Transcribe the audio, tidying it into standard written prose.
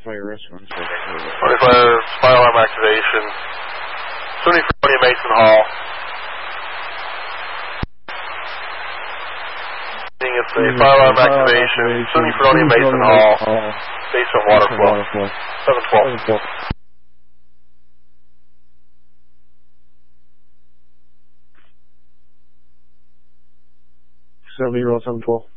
fire restaurant. Fire alarm activation. SUNY Fredonia Mason Hall. It's a fire alarm activation. SUNY Fredonia Mason Hall. Basement water flow. 712. 7-712.